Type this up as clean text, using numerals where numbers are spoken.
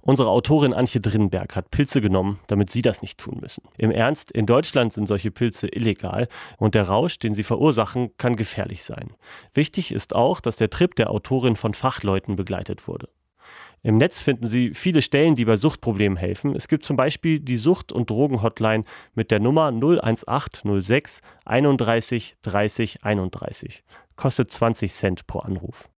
Unsere Autorin Antje Drinnenberg hat Pilze genommen, damit Sie das nicht tun müssen. Im Ernst, in Deutschland sind solche Pilze illegal und der Rausch, den sie verursachen, kann gefährlich sein. Wichtig ist auch, dass der Trip der Autorin von Fachleuten begleitet wurde. Im Netz finden Sie viele Stellen, die bei Suchtproblemen helfen. Es gibt zum Beispiel die Sucht- und Drogen-Hotline mit der Nummer 01806 31 30 31. Kostet 20 Cent pro Anruf.